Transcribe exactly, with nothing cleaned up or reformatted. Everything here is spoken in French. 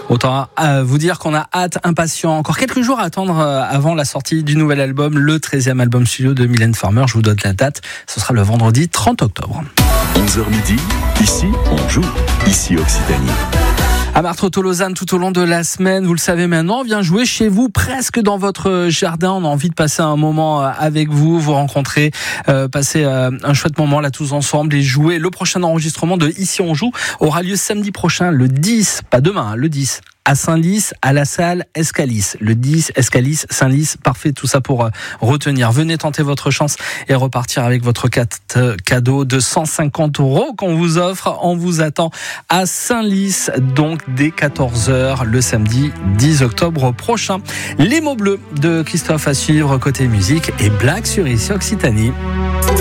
Autant euh, vous dire qu'on a hâte, impatient, encore quelques jours à attendre euh, avant la sortie du nouvel album, le treizième album studio de Mylène Farmer. Je vous donne la date, ce sera le vendredi trente octobre. onze heures midi, ici on joue, ici Occitanie. À Marthe-Lausanne tout au long de la semaine, vous le savez maintenant, on vient jouer chez vous, presque dans votre jardin. On a envie de passer un moment avec vous, vous rencontrer, euh, passer euh, un chouette moment là tous ensemble et jouer. Le prochain enregistrement de Ici on joue aura lieu samedi prochain, le dix, pas demain, hein, le dix. À Saint-Lys, à la salle Escalis. Le dix, Escalis, Saint-Lys, parfait, tout ça pour euh, retenir. Venez tenter votre chance et repartir avec votre carte cadeau de cent cinquante euros qu'on vous offre. On vous attend à Saint-Lys, donc dès quatorze heures, le samedi dix octobre prochain. Les mots bleus de Christophe à suivre côté musique et blague sur Ici Occitanie.